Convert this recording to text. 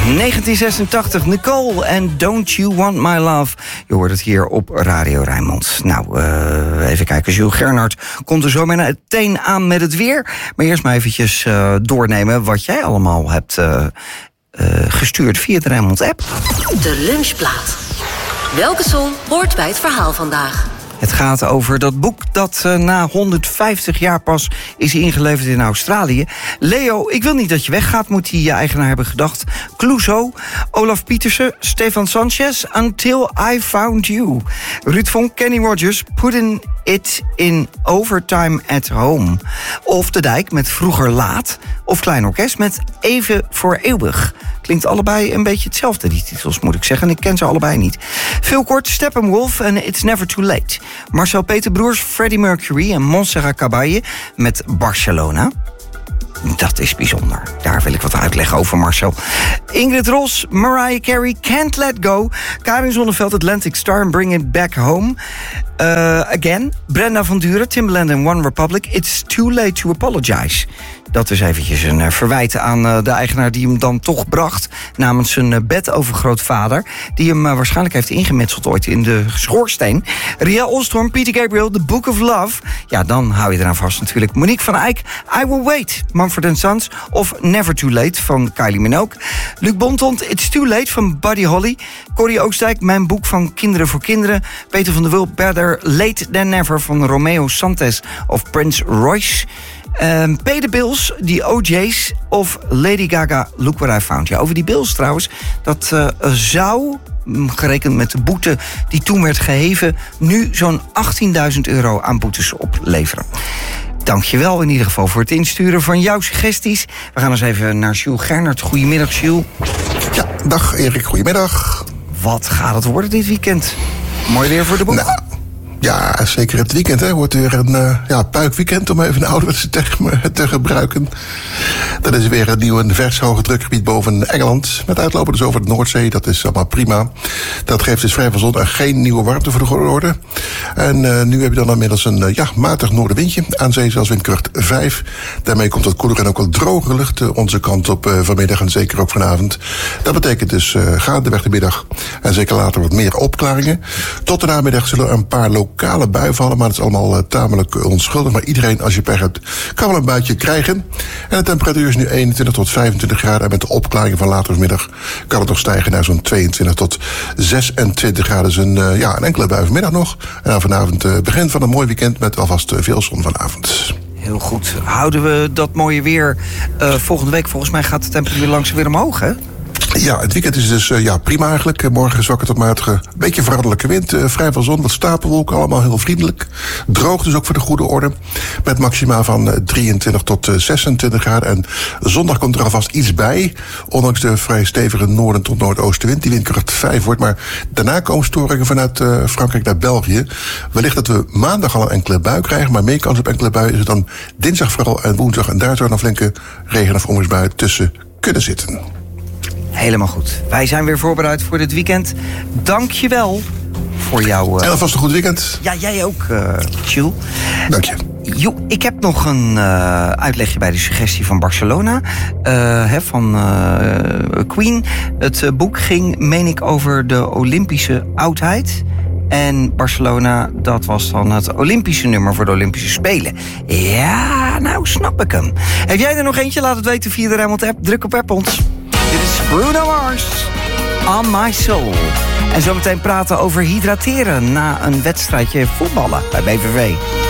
1986, Nicole en Don't You Want My Love. Je hoort het hier op Radio Rijnmond. Nou, even kijken. Jules Gernhardt komt er zo meteen aan met het weer. Maar eerst maar eventjes doornemen wat jij allemaal hebt gestuurd via de Rijnmond-app. De lunchplaat. Welke song hoort bij het verhaal vandaag? Het gaat over dat boek dat na 150 jaar pas is ingeleverd in Australië. Leo, ik wil niet dat je weggaat, moet die eigenaar hebben gedacht. Clouseau, Olaf Pietersen, Stefan Sanchez, Until I Found You. Ruud Vonk, Kenny Rogers, Putting It in Overtime at Home. Of De Dijk met Vroeger Laat. Of Klein Orkest met Even voor Eeuwig. Klinkt allebei een beetje hetzelfde, die titels, moet ik zeggen. Ik ken ze allebei niet. Veel kort, Steppenwolf en It's Never Too Late. Marcel Peterbroers, Freddie Mercury en Montserrat Caballé met Barcelona. Dat is bijzonder. Daar wil ik wat uitleggen over, Marcel. Ingrid Ros, Mariah Carey, Can't Let Go. Karin Zonneveld, Atlantic Star en Bring It Back Home. Again, Brenda van Duren, Timbaland en One Republic. It's Too Late to Apologize. Dat is eventjes een verwijt aan de eigenaar die hem dan toch bracht namens zijn bedovergrootvader, die hem waarschijnlijk heeft ingemetseld ooit in de schoorsteen. Riel Ostorm, Peter Gabriel, The Book of Love. Ja, dan hou je eraan vast natuurlijk. Monique van Eyck, I Will Wait, Mumford & Sons. Of Never Too Late van Kylie Minogue. Luc Bontont, It's Too Late van Buddy Holly. Corrie Oostdijk, Mijn Boek van Kinderen voor Kinderen. Peter van der Wulp, Better Late Than Never van Romeo Santos of Prince Royce. Peter Bills, die OJ's of Lady Gaga, Look What I Found. Ja, over die Bills trouwens, dat zou, gerekend met de boete die toen werd geheven, nu zo'n €18.000 aan boetes opleveren. Dankjewel in ieder geval voor het insturen van jouw suggesties. We gaan eens even naar Jules Gernhardt. Goedemiddag, Jules. Ja, dag Erik, goedemiddag. Wat gaat het worden dit weekend? Mooi weer voor de boek. Nou, ja, zeker het weekend. Hè. Wordt weer een puikweekend, om even een ouderwetse term te gebruiken. Dat is weer een nieuw en vers hoge drukgebied boven Engeland. Met uitlopen dus over de Noordzee. Dat is allemaal prima. Dat geeft dus vrij veel zon en geen nieuwe warmte voor de orde. En nu heb je dan inmiddels een matig noordenwindje. Aan zee zelfs windkracht 5. Daarmee komt wat koeler en ook wat drogere lucht onze kant op vanmiddag en zeker ook vanavond. Dat betekent dus gaandeweg de middag en zeker later wat meer opklaringen. Tot de namiddag zullen er een paar lokale buien vallen, maar dat is allemaal tamelijk onschuldig. Maar iedereen, als je pech hebt, kan wel een buitje krijgen. En de temperatuur is nu 21 tot 25 graden. En met de opklaringen van later vanmiddag kan het nog stijgen naar zo'n 22 tot 26 graden. Dus een enkele bui vanmiddag nog. En dan vanavond begin van een mooi weekend met alvast veel zon vanavond. Heel goed. Houden we dat mooie weer volgende week? Volgens mij gaat de temperatuur langzaam weer omhoog, hè? Ja, het weekend is dus prima eigenlijk. Morgen zwakke tot matige, beetje veranderlijke wind. Vrij veel zon, wat stapelwolken, allemaal heel vriendelijk. Droog dus ook voor de goede orde. Met maxima van 23 tot 26 graden. En zondag komt er alvast iets bij. Ondanks de vrij stevige noorden tot noordoostenwind. Die windkracht 5 wordt. Maar daarna komen storingen vanuit Frankrijk naar België. Wellicht dat we maandag al een enkele bui krijgen. Maar meer kans op enkele buien is het dan dinsdag vooral en woensdag. En daar zou dan flinke regen- of onweersbuien tussen kunnen zitten. Helemaal goed. Wij zijn weer voorbereid voor dit weekend. Dank je wel voor jouw... En alvast een goed weekend. Ja, jij ook, Jules. Dank je. Ik heb nog een uitlegje bij de suggestie van Barcelona. Van Queen. Het boek ging, meen ik, over de Olympische oudheid. En Barcelona, dat was dan het Olympische nummer voor de Olympische Spelen. Ja, nou snap ik hem. Heb jij er nog eentje? Laat het weten via de Rijnmond-app. Druk op app ons. Dit is Bruno Mars, On My Soul. En zometeen praten over hydrateren na een wedstrijdje voetballen bij BVV.